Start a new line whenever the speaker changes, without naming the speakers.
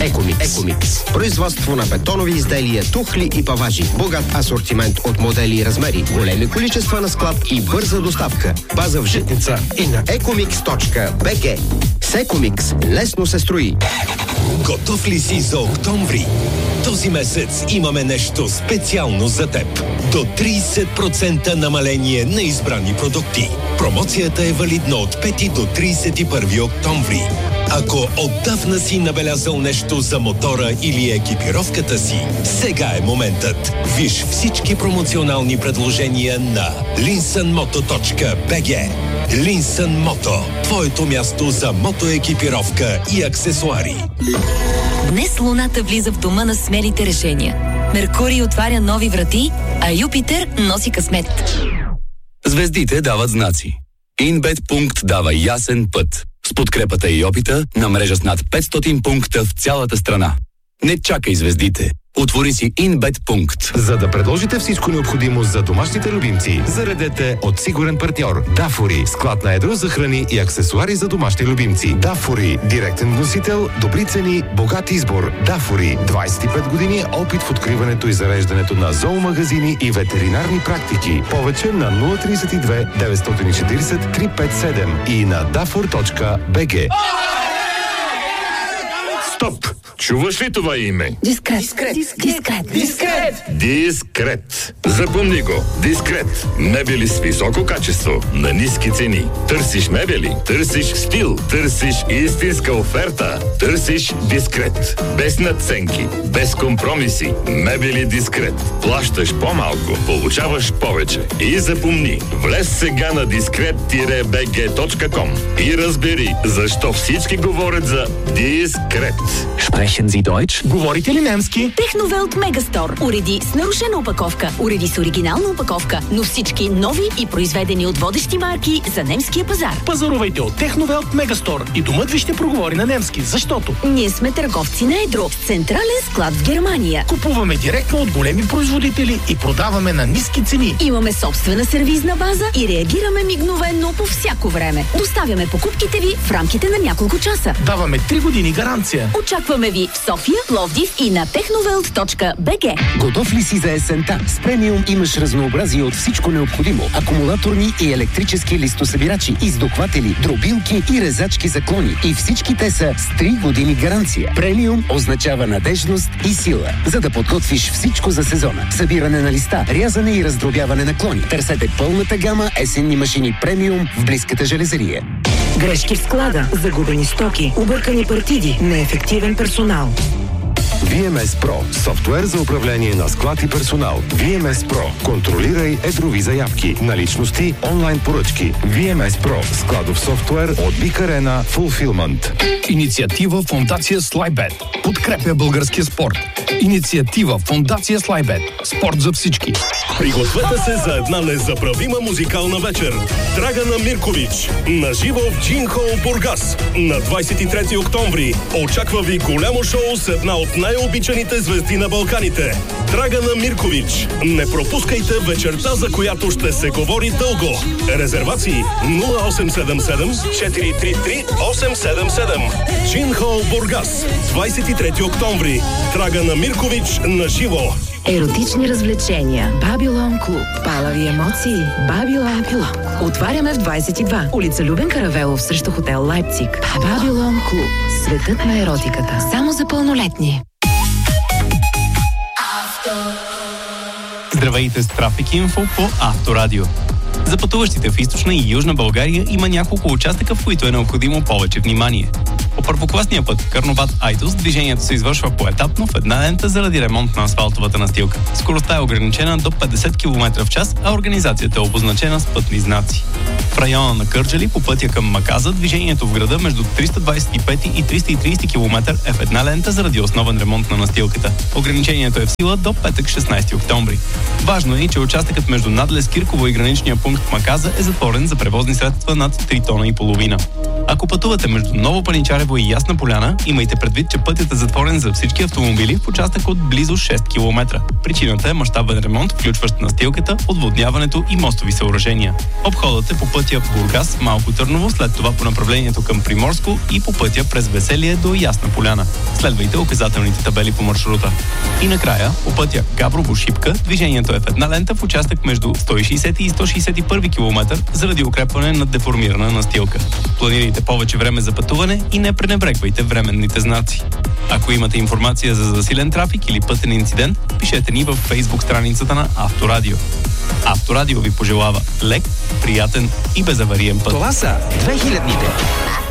Екомикс. Производство на бетонови изделия, тухли и паважи. Богат асортимент от модели и размери. Големи количества на склад и бърза доставка. База в Житница и на ecomix.bg. С Екомикс лесно се строи.
Готов ли си за октомври? Този месец имаме нещо специално за теб. До 30% намаление на избрани продукти. Промоцията е валидна от 5 до 31 октомври. Ако отдавна си набелязал нещо за мотора или екипировката си, сега е моментът. Виж всички промоционални предложения на linsenmoto.bg. Linsen Moto. Твоето място за мотоекипировка и аксесуари.
Днес Луната влиза в дома на смелите решения. Меркурий отваря нови врати, а Юпитер носи късмет.
Звездите дават знаци. InBet дава ясен път. С подкрепата и опита на мрежа с над 500 пункта в цялата страна. Не чакай звездите. Отвори си InBet.
За да предложите всичко необходимо за домашните любимци, заредете от сигурен партньор Дафори. Склад на едро за храни и аксесуари за домашни любимци. Дафори. Директен вносител, добри цени, богат избор. Дафори. 25 години опит в откриването и зареждането на зоомагазини и ветеринарни практики. Повече на 032 940 357 и на dafor.bg.
Стоп! Чуваш ли това име? Дискрет. Запомни го. Дискрет. Мебели с високо качество, на ниски цени. Търсиш мебели, търсиш стил, търсиш истинска оферта. Търсиш Дискрет. Без надценки, без компромиси. Мебели Дискрет. Плащаш по-малко, получаваш повече. И запомни, влез сега на discret-bg.com и разбери защо всички говорят за Дискрет.
Sprechen Sie Deutsch?
Говорите ли немски?
Техновелт Мегастор. Уреди с нарушена опаковка, уреди с оригинална опаковка, но всички нови и произведени от водещи марки за немския пазар.
Пазарувайте от Техновелт Мегастор и домът ви ще проговори на немски, защото
ние сме търговци на едро с централен склад в Германия.
Купуваме директно от големи производители и продаваме на ниски цени.
Имаме собствена сервизна база и реагираме мигновенно по всяко време. Доставяме покупките ви в рамките на няколко часа.
Даваме 3 години гаранция.
Очакваме ви в София, Пловдив и на technovelt.bg.
Готов ли си за есента? С премиум имаш разнообразие от всичко необходимо. Акумулаторни и електрически листосъбирачи, издухватели, дробилки и резачки за клони. И всички те са с 3 години гаранция. Премиум означава надежност и сила. За да подготвиш всичко за сезона. Събиране на листа, рязане и раздробяване на клони. Търсете пълната гама есенни машини премиум в близката железария.
Грешки в склада, загубени стоки, объркани партиди, неефективен персонал.
VMS Pro. Софтуер за управление на склад и персонал. VMS Pro. Контролирай едрови заявки, наличности, онлайн поръчки. VMS Pro. Складов софтуер от Big Arena Fulfillment.
Инициатива Фондация Слайбет. Подкрепя българския спорт. Инициатива Фондация Слайбет. Спорт за всички.
Пригответе се за една незабравима музикална вечер. Драгана Миркович. Наживо в Джин Хол, Бургас. На 23 октомври. Очаква ви голямо шоу с една от най-обичаните звезди на Балканите. Драгана Миркович. Не пропускайте вечерта, за която ще се говори дълго. Резервации 0877 433 877. Джин Хол, Бургас. 23 октомври. Драгана Миркович на живо.
Еротични развлечения. Бабилон клуб. Палави емоции. Бабилон клуб. Отваряме в 22. Улица Любен Каравелов срещу хотел Лайпциг. Бабилон клуб. Светът на еротиката. Само за пълнолетни.
Здравейте с Трафик Инфо по Авторадио. За пътуващите в източна и южна България има няколко участъка, в които е необходимо повече внимание. По първокласния път Карнобат-Айтос движението се извършва поетапно в една лента заради ремонт на асфалтовата настилка. Скоростта е ограничена до 50 км в час, а организацията е обозначена с пътни знаци. В района на Кърджали по пътя към Маказа движението в града между 325 и 330 км е в една лента заради основен ремонт на настилката. Ограничението е в сила до петък 16 октомври. Важно е, че участъкът между Надлез Кирково и граничния пункт Маказа е затворен за превозни средства над 3 тона и половина. Ако пътувате между Ново Паничарево и Ясна поляна, имайте предвид, че пътят е затворен за всички автомобили в участък от близо 6 км. Причината е мащабен ремонт, включващ настилката, отводняването и мостови съоръжения. Обходът е по пътя в Бургас, Малко Търново, след това по направлението към Приморско и по пътя през Веселие до Ясна поляна. Следвайте указателните табели по маршрута. И накрая, по пътя Габрово-Шипка, движението е в една лента в участък между 160 и 161 км заради укрепване на деформирана настилка. Планирайте повече време за пътуване и не пренебрегвайте временните знаци. Ако имате информация за засилен трафик или пътен инцидент, пишете ни във Facebook страницата на Авторадио. Авторадио ви пожелава лек, приятен и безавариен път.
Това са 2000-ните.